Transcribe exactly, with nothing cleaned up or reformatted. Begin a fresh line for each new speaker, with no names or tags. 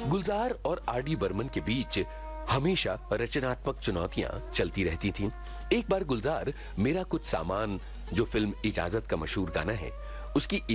गुलजार और R D Burman के बीच हमेशा रचनात्मक चुनौतियां चलती रहती थीं। एक बार गुलजार मेरा कुछ सामान, जो फिल्म इजाजत का मशहूर गाना है, उसकी